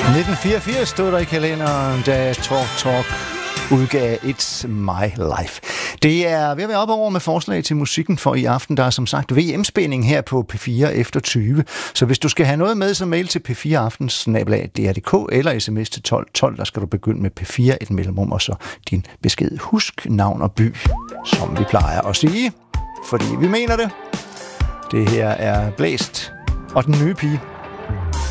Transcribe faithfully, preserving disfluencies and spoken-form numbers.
nitten fireogfirs stod der i kalenderen, da Talk Talk udgav It's My Life. Det er ved at være op over med forslag til musikken for i aften. Der er som sagt V M-spænding her på P fire efter tyve. Så hvis du skal have noget med, så mail til p fire aftens snabel-a d r punktum d k eller sms til tolv tolv. Der skal du begynde med P fire, et mellemrum, og så din besked. Husk navn og by, som vi plejer at sige. Fordi vi mener det. Det her er Blæst og den nye pige.